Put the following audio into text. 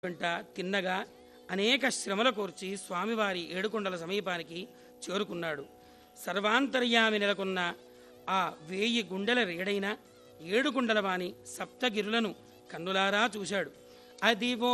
వెంట తిన్నగా అనేక శ్రమల కోర్చి స్వామివారి ఏడుకొండల సమీపానికి చేరుకున్నాడు. సర్వాంతర్యామి నెలకొన్న ఆ 1000 గుండెల రేడైన ఏడుకొండల వాణి సప్తగిరులను కన్నులారా చూశాడు. అదివో